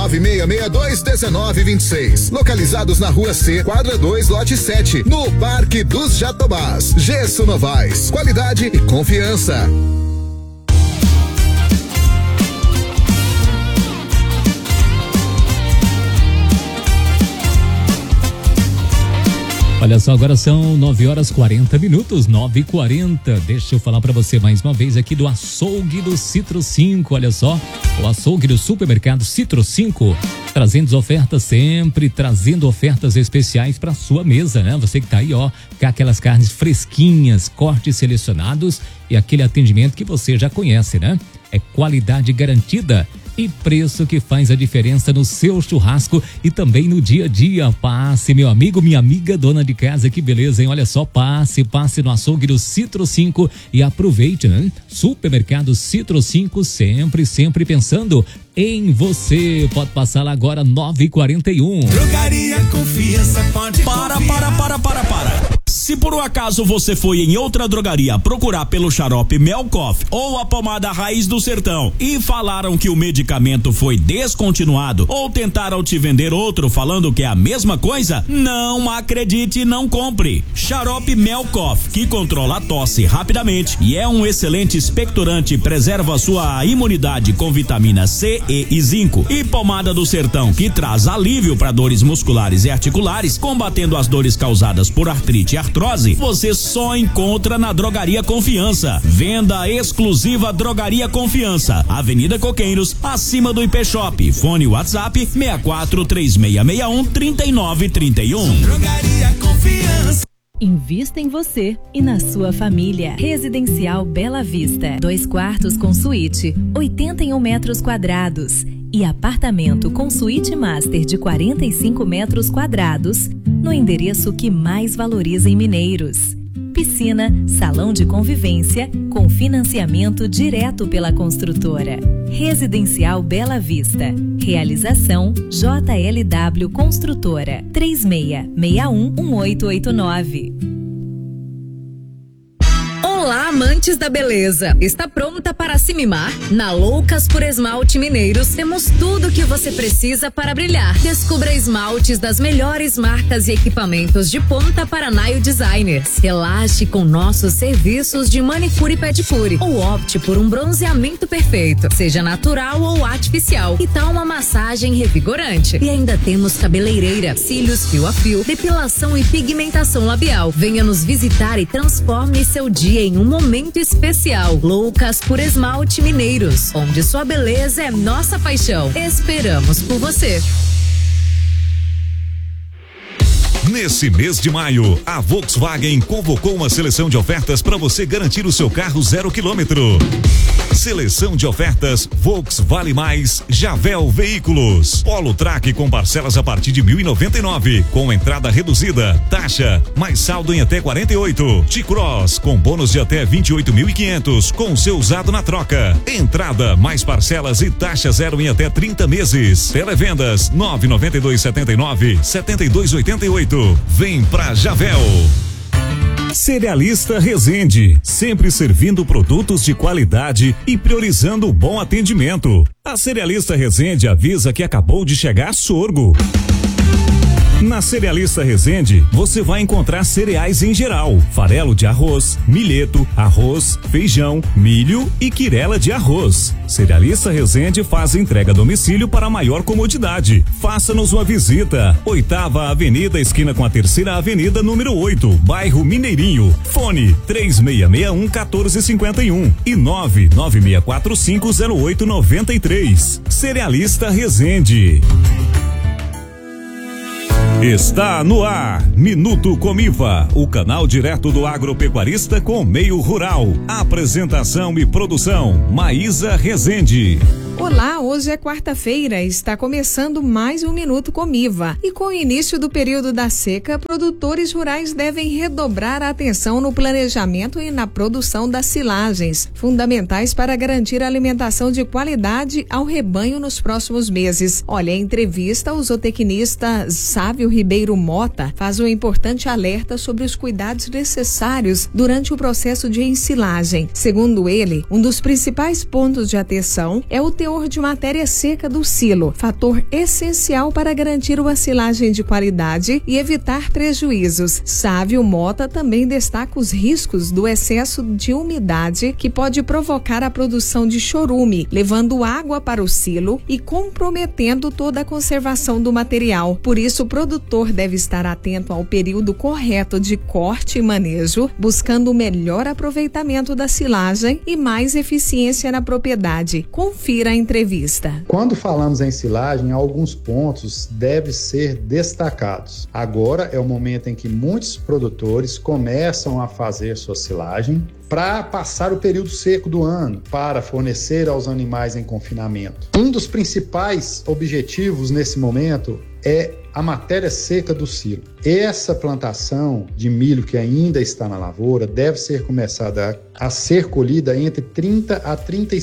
996621926. Localizados na Rua C, quadra 2, lote 7, no Parque dos Jatobás. Gesso Novais, qualidade e confiança. Olha só, agora são 9h40, 9h40. Deixa eu falar para você mais uma vez aqui do açougue do Citro 5. Olha só, o açougue do supermercado Citro 5, trazendo ofertas sempre, trazendo ofertas especiais para sua mesa, né? Você que tá aí, ó, com aquelas carnes fresquinhas, cortes selecionados e aquele atendimento que você já conhece, né? É qualidade garantida e preço que faz a diferença no seu churrasco e também no dia a dia. Passe, meu amigo, minha amiga, dona de casa, que beleza, hein? Olha só, passe no açougue do Citro 5 e aproveite, né? Supermercado Citro 5, sempre pensando em você. Pode passar lá agora, 9h41. Drogaria Confiança, pode Para. Se por um acaso você foi em outra drogaria procurar pelo xarope Melcoff ou a pomada Raiz do Sertão e falaram que o medicamento foi descontinuado ou tentaram te vender outro falando que é a mesma coisa, não acredite e não compre. Xarope Melcoff, que controla a tosse rapidamente e é um excelente expectorante e preserva sua imunidade com vitamina C, E e zinco. E pomada do Sertão, que traz alívio para dores musculares e articulares, combatendo as dores causadas por artrite e artrose, você só encontra na Drogaria Confiança. Venda exclusiva Drogaria Confiança, Avenida Coqueiros, acima do IP Shop. Fone WhatsApp 6436613931. Drogaria Confiança. Invista em você e na sua família. Residencial Bela Vista. 2 quartos com suíte, 81 metros quadrados. E apartamento com suíte master de 45 metros quadrados, no endereço que mais valoriza em Mineiros. Piscina, salão de convivência, com financiamento direto pela construtora. Residencial Bela Vista. Realização JLW Construtora. 36611889. Olá, amantes da beleza! Está pronta para se mimar? Na Loucas por Esmalte Mineiros temos tudo o que você precisa para brilhar. Descubra esmaltes das melhores marcas e equipamentos de ponta para nail designers. Relaxe com nossos serviços de manicure e pedicure. Ou opte por um bronzeamento perfeito, seja natural ou artificial. E tal uma massagem revigorante. E ainda temos cabeleireira, cílios fio a fio, depilação e pigmentação labial. Venha nos visitar e transforme seu dia em um momento especial. Loucas por Esmalte Mineiros, onde sua beleza é nossa paixão. Esperamos por você. Nesse mês de maio, a Volkswagen convocou uma seleção de ofertas para você garantir o seu carro 0 km. Seleção de ofertas Volks Vale Mais Javel Veículos. Polo Track com parcelas a partir de 1.099, com entrada reduzida, taxa, mais saldo em até 48. T-Cross com bônus de até 28.500, com seu usado na troca. Entrada, mais parcelas e taxa zero em até 30 meses. Televendas 99279-7288. Vem pra Javel. Cerealista Resende, sempre servindo produtos de qualidade e priorizando o bom atendimento. A Cerealista Resende avisa que acabou de chegar sorgo. Na Cerealista Resende, você vai encontrar cereais em geral, farelo de arroz, milheto, arroz, feijão, milho e quirela de arroz. Cerealista Resende faz entrega a domicílio para maior comodidade. Faça-nos uma visita. 8ª Avenida, esquina com a 3ª Avenida, número 8, bairro Mineirinho. Fone 3661-1451 e 996450893. Cerealista Resende. Está no ar, Minuto Comiva, o canal direto do agropecuarista com o meio rural. Apresentação e produção, Maísa Rezende. Olá, hoje é quarta-feira, está começando mais um Minuto Comiva. E com o início do período da seca, produtores rurais devem redobrar a atenção no planejamento e na produção das silagens, fundamentais para garantir a alimentação de qualidade ao rebanho nos próximos meses. Olha, em entrevista, o zootecnista Sávio Ribeiro Mota faz um importante alerta sobre os cuidados necessários durante o processo de ensilagem. Segundo ele, um dos principais pontos de atenção é o teor teor de matéria seca do silo, fator essencial para garantir uma silagem de qualidade e evitar prejuízos. Sávio Mota também destaca os riscos do excesso de umidade que pode provocar a produção de chorume, levando água para o silo e comprometendo toda a conservação do material. Por isso, o produtor deve estar atento ao período correto de corte e manejo, buscando o melhor aproveitamento da silagem e mais eficiência na propriedade. Confira a entrevista. Quando falamos em silagem, alguns pontos devem ser destacados. Agora é o momento em que muitos produtores começam a fazer sua silagem para passar o período seco do ano, para fornecer aos animais em confinamento. Um dos principais objetivos nesse momento é a matéria seca do silo. Essa plantação de milho que ainda está na lavoura deve ser começada a ser colhida entre 30% a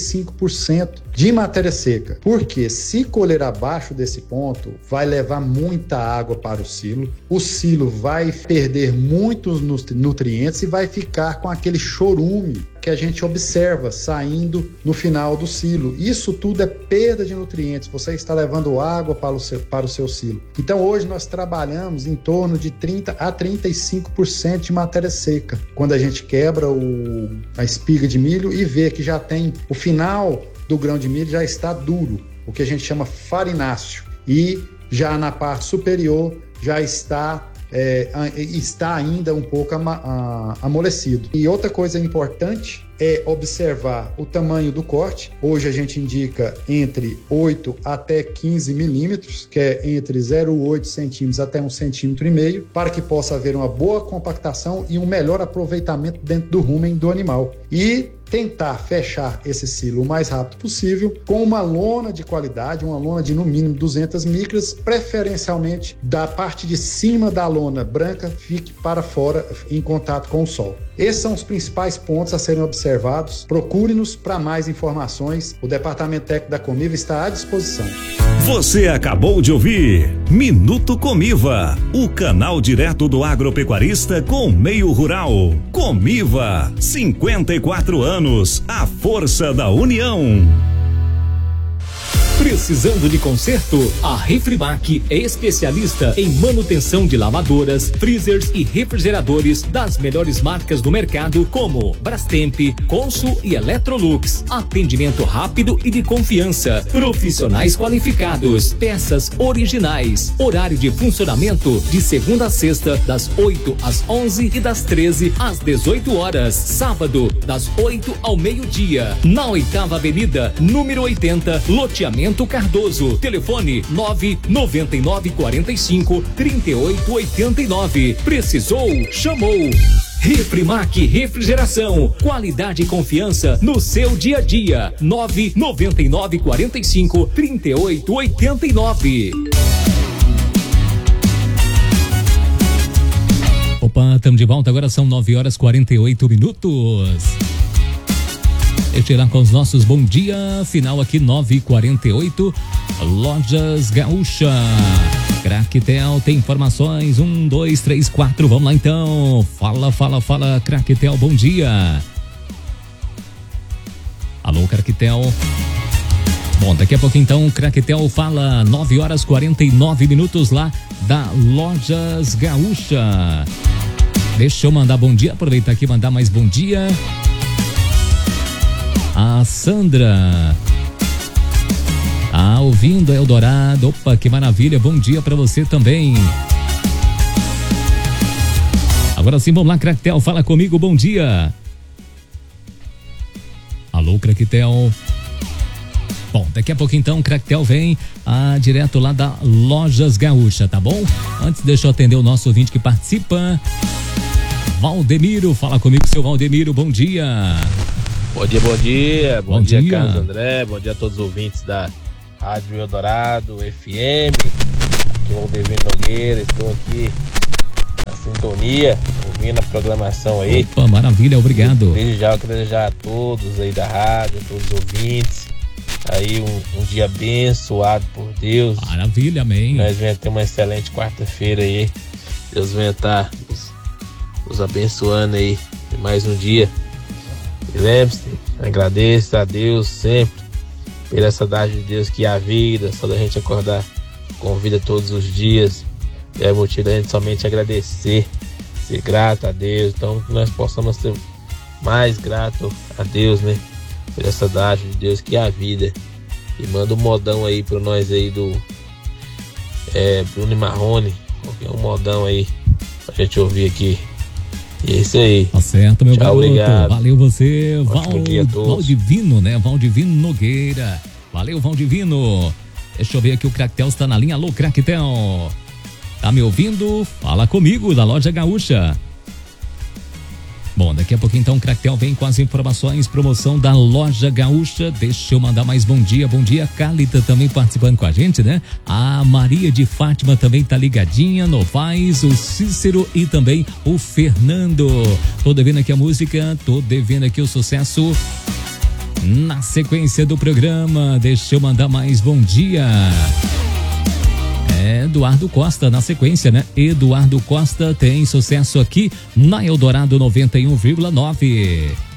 35% de matéria seca. Porque se colher abaixo desse ponto, vai levar muita água para o silo vai perder muitos nutrientes e vai ficar com aquele chorume que a gente observa saindo no final do silo. Isso tudo é perda de nutrientes, você está levando água para o seu silo. Então hoje nós trabalhamos em torno de 30% a 35% de matéria seca. Quando a gente quebra a espiga de milho e vê que já tem o final do grão de milho já está duro, o que a gente chama farináceo, e já na parte superior já está ainda um pouco amolecido. E outra coisa importante é observar o tamanho do corte. Hoje a gente indica entre 8 até 15 milímetros, que é entre 0,8 centímetros até 1,5 centímetros, para que possa haver uma boa compactação e um melhor aproveitamento dentro do rumen do animal. E tentar fechar esse silo o mais rápido possível com uma lona de qualidade, uma lona de no mínimo 200 micras, preferencialmente da parte de cima da lona branca fique para fora em contato com o sol. Esses são os principais pontos a serem observados. Procure-nos para mais informações. O Departamento Técnico da Comiva está à disposição. Você acabou de ouvir Minuto Comiva, o canal direto do agropecuarista com o meio rural. Comiva, 54 anos, a força da união. Precisando de conserto? A Refrimac é especialista em manutenção de lavadoras, freezers e refrigeradores das melhores marcas do mercado, como Brastemp, Consul e Electrolux. Atendimento rápido e de confiança. Profissionais qualificados. Peças originais. Horário de funcionamento de segunda a sexta, das 8 às 11 e das 13 às 18 horas. Sábado, das 8 ao meio-dia. Na 8ª Avenida, número 80, loteamento Cardoso. Telefone 99945-3889. Precisou? Chamou. Refrimac Refrigeração. Qualidade e confiança no seu dia a dia. 99945-3889. Opa, estamos de volta. Agora são 9h48. Deixa eu ir lá com os nossos bom dia. Final aqui 9h48. Lojas Gaúcha. Craquetel tem informações. 1, 2, 3, 4. Vamos lá então. Fala, Craquetel, bom dia. Alô, Craquetel. Bom, daqui a pouco então, Craquetel fala. 9h49 lá da Lojas Gaúcha. Deixa eu mandar bom dia. Aproveitar aqui e mandar mais bom dia. A Sandra ouvindo Eldorado. Opa, que maravilha, bom dia pra você também. Agora sim, vamos lá, Craquetel, fala comigo, bom dia. Alô, Craquetel. Bom, daqui a pouco então, Craquetel vem direto lá da Lojas Gaúcha, tá bom? Antes, deixa eu atender o nosso ouvinte que participa. Valdemiro, fala comigo, seu Valdemiro, bom dia. Bom dia. Bom dia, Carlos André. Bom dia a todos os ouvintes da Rádio Eldorado FM. Aqui é o Valdemiro Nogueira. Estou aqui na sintonia, ouvindo a programação aí. Opa, maravilha, obrigado. Quero desejar a todos aí da rádio, a todos os ouvintes, aí um dia abençoado por Deus. Maravilha, amém. Nós vamos ter uma excelente quarta-feira aí. Deus vai estar nos abençoando aí mais um dia. E lembre-se, agradeça a Deus sempre pela essa dádiva de Deus que é a vida, só da gente acordar com vida todos os dias. É motivo da gente somente agradecer, ser grato a Deus. Então que nós possamos ser mais grato a Deus, né? Por essa dádiva de Deus que é a vida. E manda um modão aí pra nós aí do Bruno e Marrone. Qualquer um modão aí pra gente ouvir aqui. E é isso aí. Tá certo, meu Tchau, garoto. obrigado. Valeu você, Valdivino, né? Valdivino Nogueira. Valeu, Valdivino. Deixa eu ver aqui, o Cractel está na linha. Alô, Cractel. Tá me ouvindo? Fala comigo, da Loja Gaúcha. Bom, daqui a pouquinho então o Cractel vem com as informações, promoção da Loja Gaúcha. Deixa eu mandar mais bom dia. Bom dia, Cálita também participando com a gente, né? A Maria de Fátima também tá ligadinha, Novaes, o Cícero e também o Fernando. Tô devendo aqui a música, tô devendo aqui o sucesso na sequência do programa. Deixa eu mandar mais bom dia. Eduardo Costa na sequência, né? Eduardo Costa tem sucesso aqui na Eldorado 91,9.